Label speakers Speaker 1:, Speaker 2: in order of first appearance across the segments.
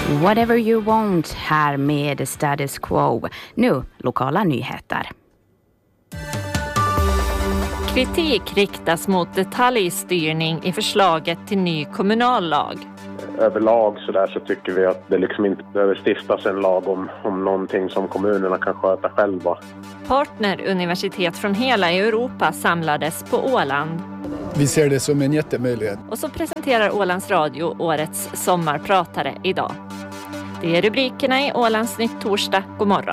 Speaker 1: Whatever you want här med Status Quo. Nu lokala nyheter.
Speaker 2: Kritik riktas mot detaljstyrning i förslaget till ny kommunallag.
Speaker 3: Överlag så tycker vi att det liksom inte behöver stiftas en lag om någonting som kommunerna kan sköta själva.
Speaker 2: Partneruniversitet från hela Europa samlades på Åland.
Speaker 4: Vi ser det som en jättemöjlighet.
Speaker 2: Och så presenterar Ålands Radio årets sommarpratare idag. Det är rubrikerna i Ålands Nytt torsdag. God morgon.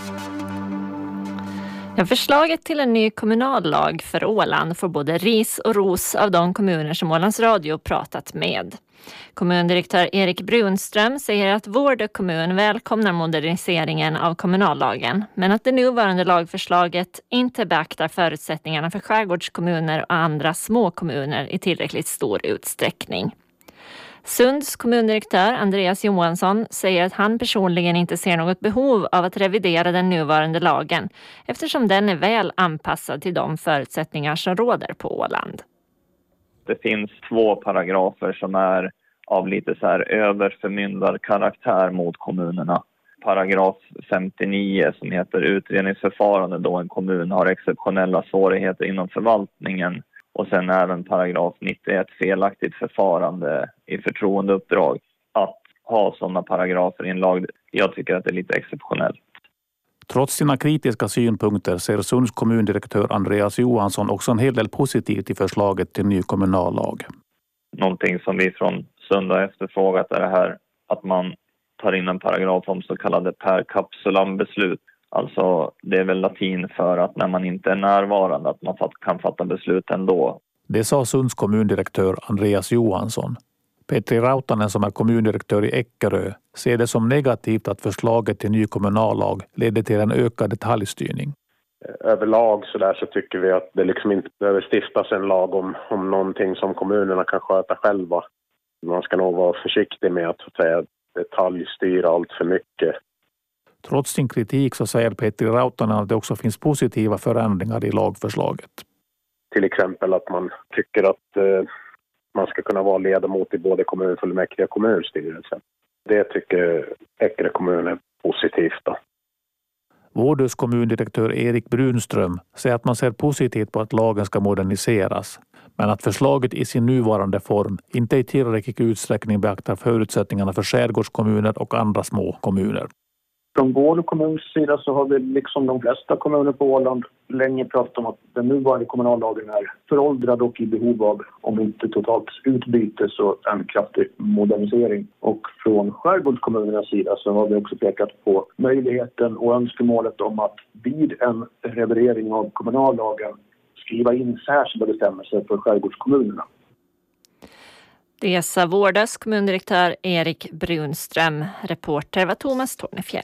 Speaker 2: Förslaget till en ny kommunallag för Åland får både ris och ros av de kommuner som Ålands Radio pratat med. Kommundirektör Erik Brunström säger att Vårdö kommun välkomnar moderniseringen av kommunallagen, men att det nuvarande lagförslaget inte beaktar förutsättningarna för skärgårdskommuner och andra små kommuner i tillräckligt stor utsträckning. Sunds kommundirektör Andreas Johansson säger att han personligen inte ser något behov av att revidera den nuvarande lagen eftersom den är väl anpassad till de förutsättningar som råder på Åland.
Speaker 5: Det finns 2 paragrafer som är av lite så här överförmyndarkaraktär mot kommunerna. Paragraf 59 som heter utredningsförfarande då en kommun har exceptionella svårigheter inom förvaltningen. Och sen även paragraf 91 felaktigt förfarande i förtroendeuppdrag. Att ha sådana paragrafer i en lag, jag tycker att det är lite exceptionellt.
Speaker 6: Trots sina kritiska synpunkter ser Sunds kommundirektör Andreas Johansson också en hel del positivt i förslaget till ny kommunallag.
Speaker 5: Någonting som vi från Sund har efterfrågat är det här att man tar in en paragraf om så kallade per capsulam beslut. Alltså det är väl latin för att när man inte är närvarande att man kan fatta beslut ändå.
Speaker 6: Det sa Sunds kommundirektör Andreas Johansson. Petri Rautanen som är kommundirektör i Eckerö ser det som negativt att förslaget till ny kommunallag leder till en ökad detaljstyrning.
Speaker 3: Överlag så tycker vi att det liksom inte behöver stiftas en lag om någonting som kommunerna kan sköta själva. Man ska nog vara försiktig med att detaljstyra allt för mycket.
Speaker 6: Trots sin kritik så säger Petri Rautanen att det också finns positiva förändringar i lagförslaget.
Speaker 3: Till exempel att man tycker att man ska kunna vara ledamot i både kommunfullmäktige och kommunstyrelsen. Det tycker Eckerö kommun är positivt då.
Speaker 6: Vårdös kommundirektör Erik Brunström säger att man ser positivt på att lagen ska moderniseras, men att förslaget i sin nuvarande form inte i tillräcklig utsträckning beaktar förutsättningarna för skärgårdskommuner och andra små kommuner.
Speaker 7: Från vår kommuns sida så har vi liksom de flesta kommuner på Åland länge pratat om att den nuvarande kommunallagen är föråldrad och i behov av, om inte totalt utbyte, så en kraftig modernisering. Och från skärgårdskommunernas sida så har vi också pekat på möjligheten och önskemålet om att vid en revidering av kommunallagen skriva in särskilda bestämmelser för skärgårdskommunerna.
Speaker 2: Det sa Vårdös kommundirektör Erik Brunström. Reporter var Thomas Tornefjäll.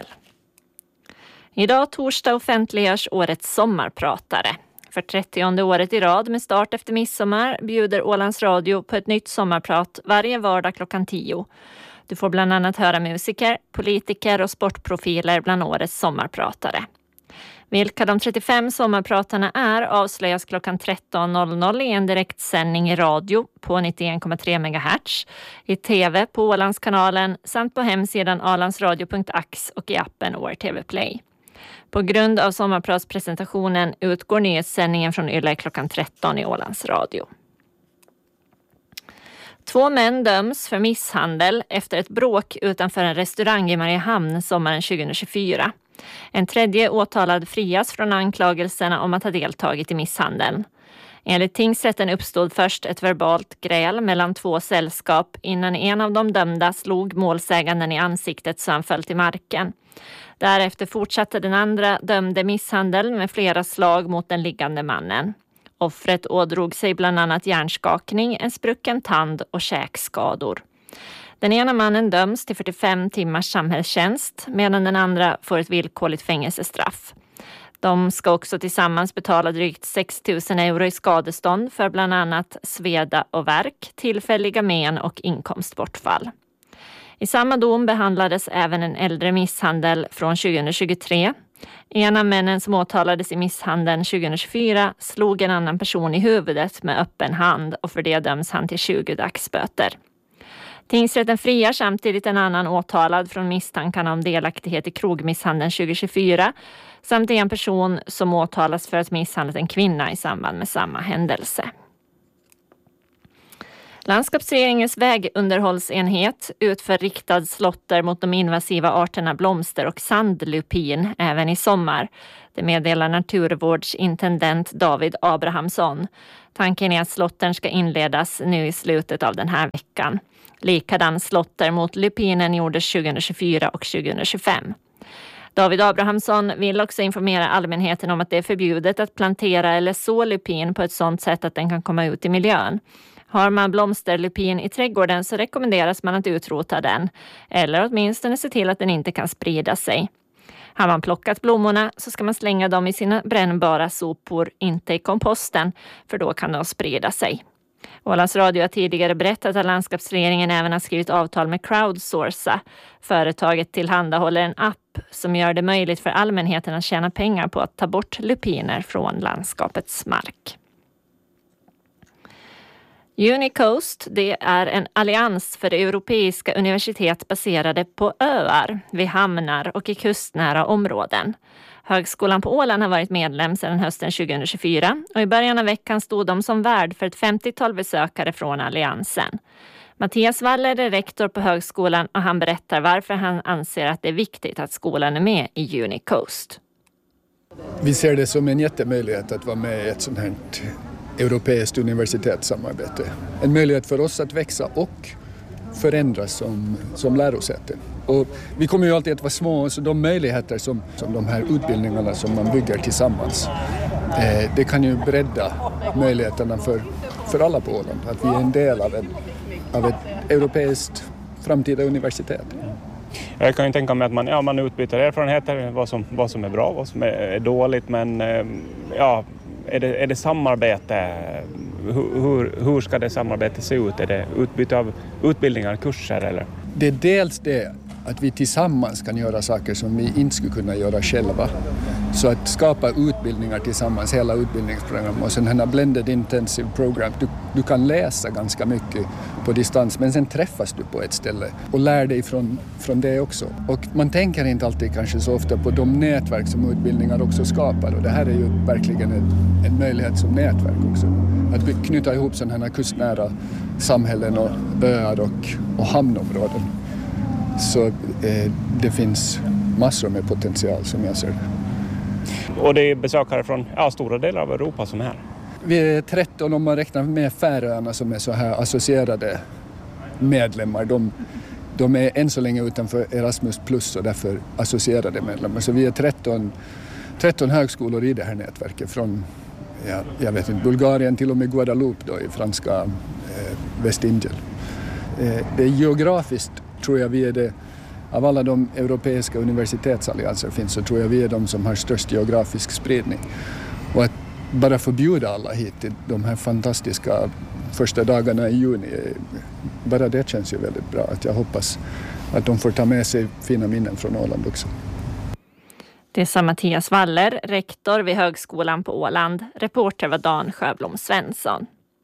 Speaker 2: Idag torsdag offentliggörs årets sommarpratare. För 30:e året i rad med start efter midsommar bjuder Ålands Radio på ett nytt sommarprat varje vardag klockan 10. Du får bland annat höra musiker, politiker och sportprofiler bland årets sommarpratare. Vilka de 35 sommarpratarna är avslöjas klockan 13.00 i en direktsändning i radio på 91,3 MHz, i tv på Ålandskanalen samt på hemsidan alandsradio.ax och i appen ORTV Play. På grund av sommarpratspresentationen utgår nyhetssändningen från Yle klockan 13 i Ålands Radio. 2 män döms för misshandel efter ett bråk utanför en restaurang i Mariehamn sommaren 2024. En tredje åtalad frias från anklagelserna om att ha deltagit i misshandeln. Enligt tingsrätten uppstod först ett verbalt gräl mellan 2 sällskap innan en av de dömda slog målsäganden i ansiktet så han föll till marken. Därefter fortsatte den andra dömde misshandeln med flera slag mot den liggande mannen. Offret ådrog sig bland annat hjärnskakning, en sprucken tand och käkskador. Den ena mannen döms till 45 timmars samhällstjänst medan den andra får ett villkorligt fängelsestraff. De ska också tillsammans betala drygt 6 000 euro i skadestånd för bland annat sveda och värk, tillfälliga men och inkomstbortfall. I samma dom behandlades även en äldre misshandel från 2023. En av männen som åtalades i misshandeln 2024 slog en annan person i huvudet med öppen hand och för det döms han till 20 dagsböter. Tingsrätten friar samtidigt en annan åtalad från misstankarna om delaktighet i krogmisshandeln 2024 samt en person som åtalas för att misshandlat en kvinna i samband med samma händelse. Landskapsregeringens vägunderhållsenhet utför riktad slotter mot de invasiva arterna blomster och sandlupin även i sommar. Det meddelar naturvårdsintendent David Abrahamsson. Tanken är att slottern ska inledas nu i slutet av den här veckan. Likadan slotter mot lupinen gjordes 2024 och 2025. David Abrahamsson vill också informera allmänheten om att det är förbjudet att plantera eller så lupin på ett sådant sätt att den kan komma ut i miljön. Har man blomsterlupin i trädgården så rekommenderas man att utrota den eller åtminstone se till att den inte kan sprida sig. Har man plockat blommorna så ska man slänga dem i sina brännbara sopor, inte i komposten, för då kan de sprida sig. Ålands Radio har tidigare berättat att landskapsregeringen även har skrivit avtal med Crowdsourca. Företaget tillhandahåller en app som gör det möjligt för allmänheten att tjäna pengar på att ta bort lupiner från landskapets mark. Unicoast, det är en allians för europeiska universitet baserade på öar, vid hamnar och i kustnära områden. Högskolan på Åland har varit medlem sedan hösten 2024 och i början av veckan stod de som värd för ett 50-tal besökare från alliansen. Mattias Waller är rektor på högskolan och han berättar varför han anser att det är viktigt att skolan är med i Unicoast.
Speaker 4: Vi ser det som en jättemöjlighet att vara med i ett sånt här europeiskt universitetssamarbete. En möjlighet för oss att växa och förändras som lärosäten. Och vi kommer ju alltid att vara små, så de möjligheter som de här utbildningarna som man bygger tillsammans, det kan ju bredda möjligheterna för alla på Åland. Att vi är en del av ett europeiskt framtida universitet.
Speaker 8: Jag kan ju tänka mig att man utbyter erfarenheter, vad som är bra, vad som är dåligt, men är det samarbete? Hur ska det samarbetet se ut? Är det utbyte av utbildningar, kurser eller?
Speaker 4: Det är dels det att vi tillsammans kan göra saker som vi inte skulle kunna göra själva. Så att skapa utbildningar tillsammans, hela utbildningsprogram och sen här blended intensive program. Du kan läsa ganska mycket på distans men sen träffas du på ett ställe och lär dig från det också. Och man tänker inte alltid kanske så ofta på de nätverk som utbildningar också skapar och det här är ju verkligen en möjlighet som nätverk också. Att knyta ihop sådana här kustnära samhällen och öar och hamnområden. Så det finns massor med potential som jag ser.
Speaker 8: Och det är besökare från stora delar av Europa som är här.
Speaker 4: Vi är 13 om man räknar med Färöarna som är så här associerade medlemmar. De är än så länge utanför Erasmus plus och därför associerade medlemmar. Så vi är 13 högskolor i det här nätverket från jag vet inte, Bulgarien till och med Guadeloupe då, i franska Västindien. Det är geografiskt tror jag vi är det, av alla de europeiska universitetsallianser finns så tror jag vi är de som har störst geografisk spridning. Och att bara förbjuda alla hit till de här fantastiska första dagarna i juni, bara det känns ju väldigt bra. Att jag hoppas att de får ta med sig fina minnen från Åland också.
Speaker 2: Det sa Mattias Waller, rektor vid Högskolan på Åland. Reporter var Dan Sjöblom Svensson.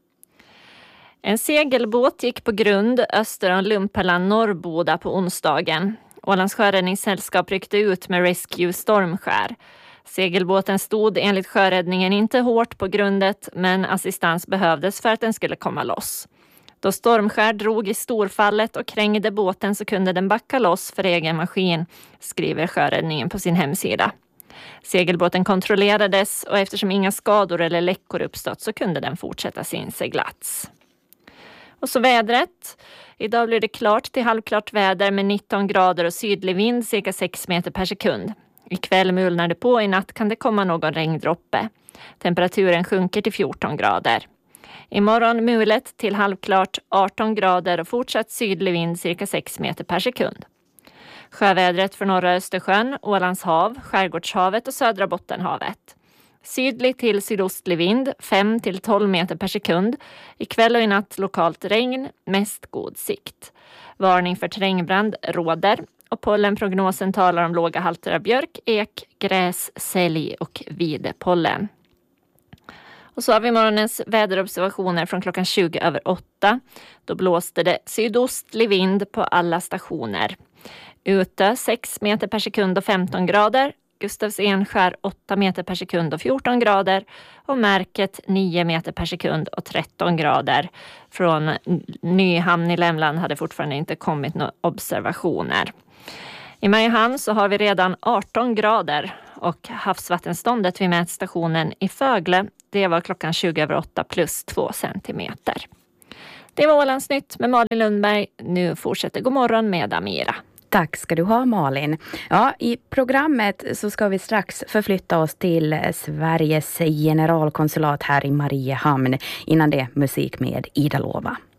Speaker 2: En segelbåt gick på grund öster om Lumparland Norrboda på onsdagen. Ålands sjöräddningssällskap ryckte ut med Rescue Stormskär. Segelbåten stod enligt sjöräddningen inte hårt på grundet men assistans behövdes för att den skulle komma loss. Då Stormskär drog i storfallet och krängde båten så kunde den backa loss för egen maskin, skriver sjöräddningen på sin hemsida. Segelbåten kontrollerades och eftersom inga skador eller läckor uppstått så kunde den fortsätta sin seglats. Och så vädret. Idag blir det klart till halvklart väder med 19 grader och sydlig vind cirka 6 meter per sekund. Ikväll mulnar det på, i natt kan det komma någon regndroppe. Temperaturen sjunker till 14 grader. Imorgon mulet till halvklart 18 grader och fortsatt sydlig vind cirka 6 meter per sekund. Sjövädret för norra Östersjön, Ålands hav, Skärgårdshavet och södra Bottenhavet. Sydlig till sydostlig vind 5 till 12 meter per sekund. Ikväll och i natt lokalt regn, mest god sikt. Varning för terrängbrand råder och pollenprognosen talar om låga halter av björk, ek, gräs, sälj och videpollen. Och så har vi morgonens väderobservationer från klockan 20:08. Då blåste det sydostlig vind på alla stationer. Ute 6 meter per sekund och 15 grader. Gustavs Enskär 8 meter per sekund och 14 grader. Och Märket 9 meter per sekund och 13 grader. Från Nyhamn i Lämland hade fortfarande inte kommit några observationer. I Mariehamn så har vi redan 18 grader och havsvattenståndet vid mätstationen i Fögle, det var klockan 20:08 plus 2 centimeter. Det var Ålandsnytt med Malin Lundberg. Nu fortsätter God morgon med Amira.
Speaker 1: Tack ska du ha, Malin. Ja, i programmet så ska vi strax förflytta oss till Sveriges generalkonsulat här i Mariehamn. Innan det musik med Ida Lova.